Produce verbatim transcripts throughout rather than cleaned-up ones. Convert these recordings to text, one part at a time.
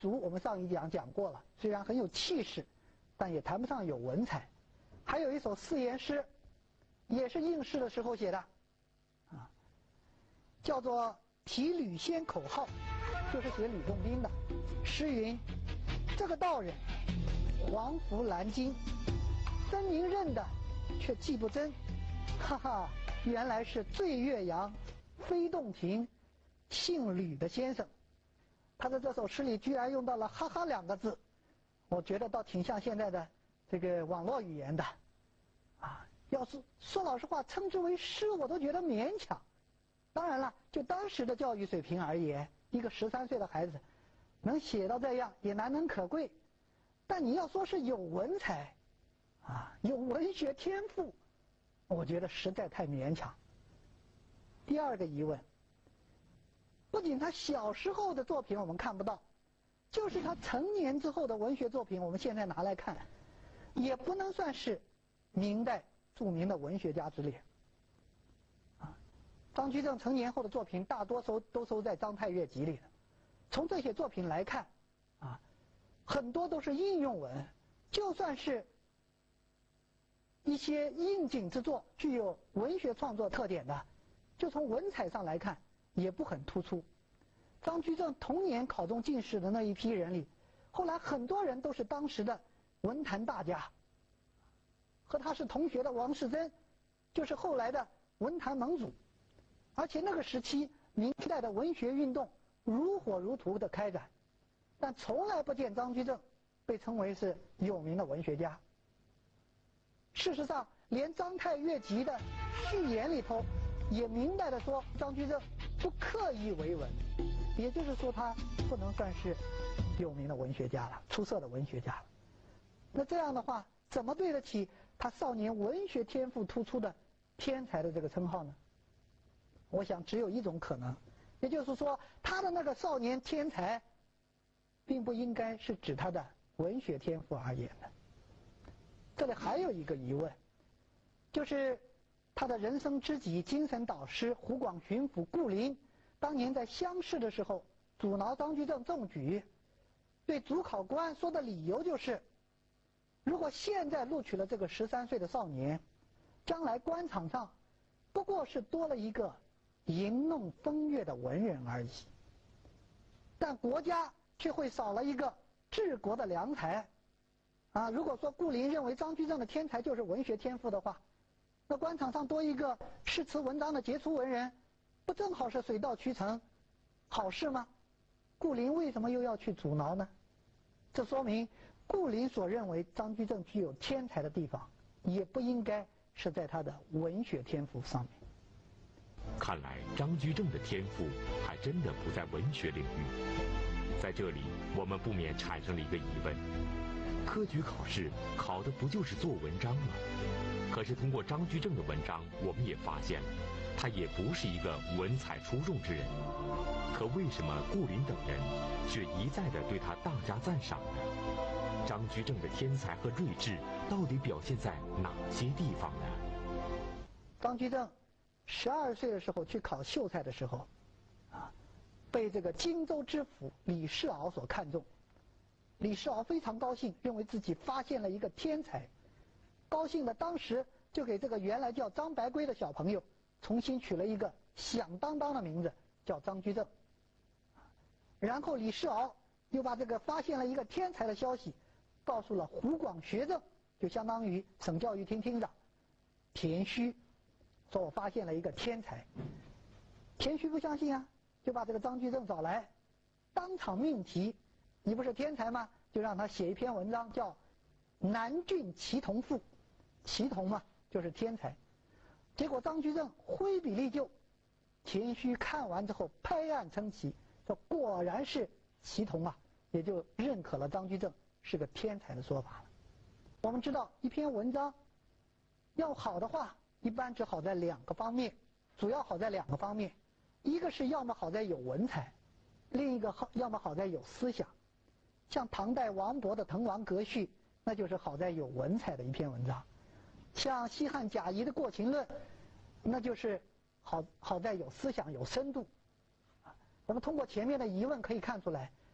族我们上一讲讲过了，虽然很有气势，但也谈不上有文采。还有一首四言诗，也是应试的时候写的，啊，叫做《题吕先口号》，就是写吕洞宾的。诗云：这个道人，黄服蓝巾，分明认得，却记不真。哈哈，原来是醉岳阳，飞洞庭，姓吕的先生。他在这首诗里居然用到了“哈哈”两个字，我觉得倒挺像现在的这个网络语言的，啊，要是说老实话，称之为诗，我都觉得勉强。当然了，就当时的教育水平而言，一个十三岁的孩子能写到这样也难能可贵。但你要说是有文采，啊，有文学天赋，我觉得实在太勉强。第二个疑问，不仅他小时候的作品我们看不到，就是他成年之后的文学作品，我们现在拿来看，也不能算是明代著名的文学家之列。啊，张居正成年后的作品大多收都收在《章太岳集》里的。从这些作品来看，啊，很多都是应用文，就算是一些应景之作，具有文学创作特点的，就从文采上来看，也不很突出。张居正同年考中进士的那一批人里，后来很多人都是当时的文坛大家，和他是同学的王士祯，就是后来的文坛盟主。而且那个时期，明代的文学运动如火如荼的开展，但从来不见张居正被称为是有名的文学家。事实上，连《章太岳集》的序言里头也明白的说，张居正不刻意为文，也就是说他不能算是有名的文学家了，出色的文学家了。那这样的话，怎么对得起他少年文学天赋突出的天才的这个称号呢？我想只有一种可能，也就是说，他的那个少年天才并不应该是指他的文学天赋而言的。这里还有一个疑问，就是他的人生知己、精神导师湖广巡抚顾麟，当年在乡试的时候阻挠张居正中举，对主考官说的理由就是，如果现在录取了这个十三岁的少年，将来官场上不过是多了一个吟弄风月的文人而已，但国家却会少了一个治国的良才。啊，如果说顾麟认为张居正的天才就是文学天赋的话，那官场上多一个诗词文章的杰出文人，不正好是水到渠成，好事吗？顾麟为什么又要去阻挠呢？这说明顾麟所认为张居正具有天才的地方，也不应该是在他的文学天赋上面。 看来张居正的天赋还真的不在文学领域。在这里，我们不免产生了一个疑问：科举考试考的不就是做文章吗？可是通过张居正的文章，我们也发现了，他也不是一个文采出众之人。可为什么顾麟等人却一再地对他大加赞赏呢？张居正的天才和睿智到底表现在哪些地方呢？ 张居正十二岁的时候去考秀才的时候，啊，被这个荆州知府李世鳌所看中。李世鳌非常高兴，认为自己发现了一个天才，高兴的当时就给这个原来叫张白圭的小朋友重新取了一个响当当的名字，叫张居正。然后李世鳌又把这个发现了一个天才的消息告诉了湖广学政，就相当于省教育厅厅长田须，说我发现了一个天才。田须不相信啊，就把这个张居正找来，当场命题，你不是天才吗？就让他写一篇文章叫《南郡奇童赋》，奇童嘛就是天才。结果张居正挥笔立就，田须看完之后拍案称奇，说果然是奇童啊，也就认可了张居正是个天才的说法了。我们知道一篇文章要好的话，一般只好在两个方面，主要好在两个方面，一个是要么好在有文采，另一个好要么好在有思想。像唐代王勃的《滕王阁序》，那就是好在有文采的一篇文章；像西汉贾谊的《过秦论》，那就是好好在有思想、有深度。我们通过前面的疑问可以看出来，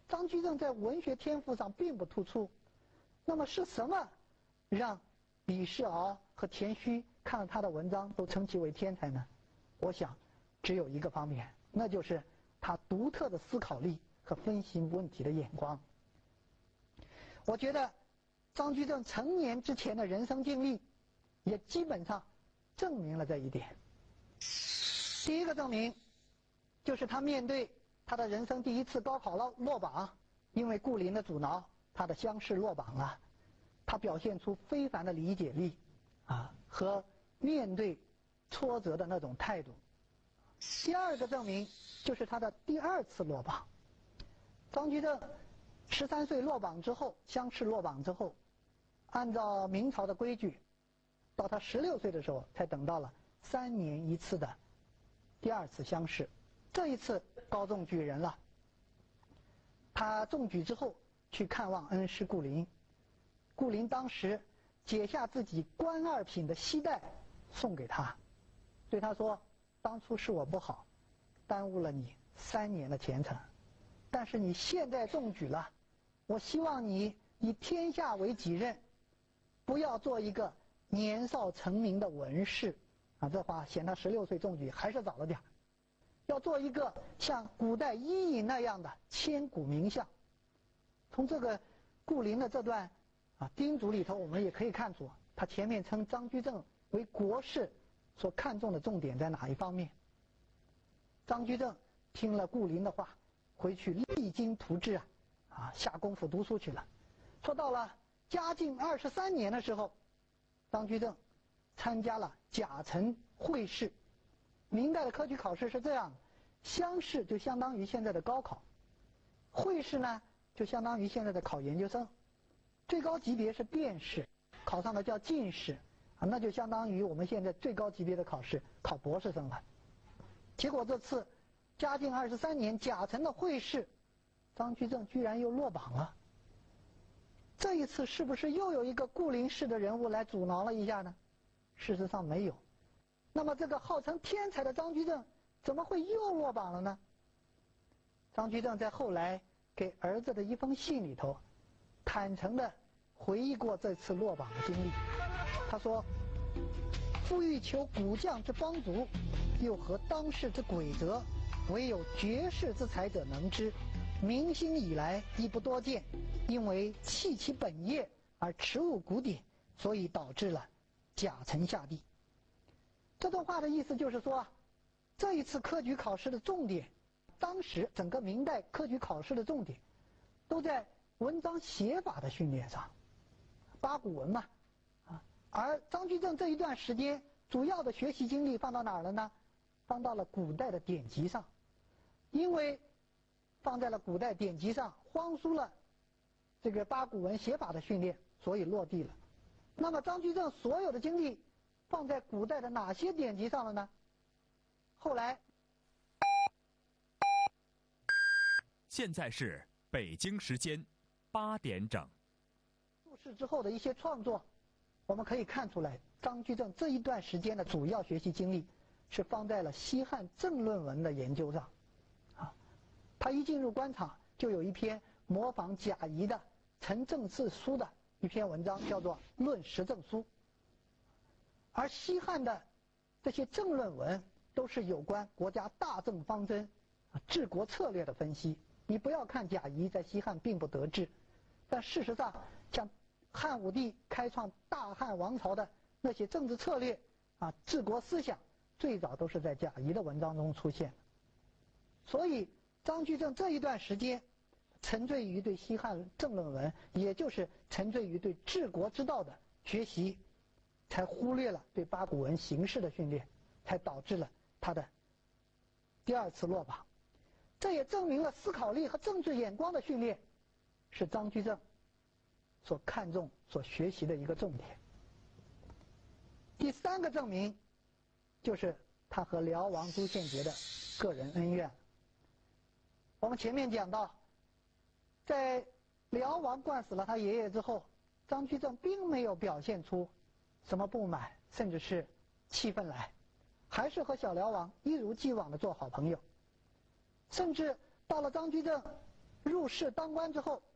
张居正在文学天赋上并不突出。那么是什么让李世鳌和田虚看了他的文章都称其为天才呢？我想只有一个方面，那就是他独特的思考力和分析问题的眼光。我觉得张居正成年之前的人生经历也基本上证明了这一点。第一个证明就是他面对他的人生第一次高考落落榜，因为顾麟的阻挠，他的乡试落榜了，他表现出非凡的理解力啊和面对挫折的那种态度。第二个证明就是他的第二次落榜。张居正十三岁落榜之后，乡试落榜之后，按照明朝的规矩，到他十六岁的时候才等到了三年一次的第二次乡试。这一次高中举人了，他中举之后去看望恩师顾麟，顾麟当时解下自己官二品的锡带送给他，对他说：当初是我不好，耽误了你三年的前程，但是你现在中举了，我希望你以天下为己任，不要做一个年少成名的文士啊，这话嫌他十六岁中举还是早了点，要做一个像古代伊尹那样的千古名相。从这个顾麟的这段啊叮嘱里头，我们也可以看出他前面称张居正为国士所看重的重点在哪一方面。张居正听了顾麟的话，回去励精图治啊，啊下功夫读书去了。说到了嘉靖二十三年的时候，张居正参加了甲辰会试。明代的科举考试是这样的，乡试就相当于现在的高考，会试呢就相当于现在的考研究生，最高级别是殿试，考上的叫进士啊，那就相当于我们现在最高级别的考试，考博士生了。结果这次嘉靖二十三年甲辰的会试，张居正居然又落榜了。这一次是不是又有一个顾麟式的人物来阻挠了一下呢？事实上没有。那么这个号称天才的张居正怎么会又落榜了呢？张居正在后来给儿子的一封信里头，坦诚地回忆过这次落榜的经历。他说：夫欲求古将之方足，又何当世之诡则，唯有绝世之才者能之，明兴以来亦不多见，因为弃其本业而耻侮古典，所以导致了甲辰下地。这段话的意思就是说，这一次科举考试的重点，当时整个明代科举考试的重点都在文章写法的训练上，八股文嘛，啊，而张居正这一段时间主要的学习精力放到哪儿了呢？放到了古代的典籍上，因为放在了古代典籍上，荒疏了这个八股文写法的训练，所以落地了。那么张居正所有的精力放在古代的哪些典籍上了呢？后来， 现在是北京时间八点整。 入仕之后的一些创作，我们可以看出来，张居正这一段时间的主要学习精力是放在了西汉政论文的研究上。啊，他一进入官场，就有一篇模仿贾谊的陈政事书的一篇文章，叫做《论时政书》。而西汉的这些政论文都是有关国家大政方针、治国策略的分析。你不要看贾谊在西汉并不得志，但事实上，像汉武帝开创大汉王朝的那些政治策略啊、治国思想，最早都是在贾谊的文章中出现的。所以，张居正这一段时间沉醉于对西汉政论文，也就是沉醉于对治国之道的学习，才忽略了对八股文形式的训练，才导致了他的第二次落榜。这也证明了思考力和政治眼光的训练是张居正所看重、所学习的一个重点。第三个证明就是他和辽王朱献杰的个人恩怨。我们前面讲到，在辽王灌死了他爷爷之后，张居正并没有表现出什么不满，甚至是气愤来，还是和小辽王一如既往的做好朋友。甚至到了张居正入仕当官之后，